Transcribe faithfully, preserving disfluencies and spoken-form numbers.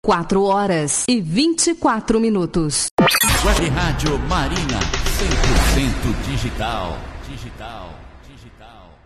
quatro horas e vinte e quatro minutos. Web Rádio Marina, cem por cento digital. Digital, digital.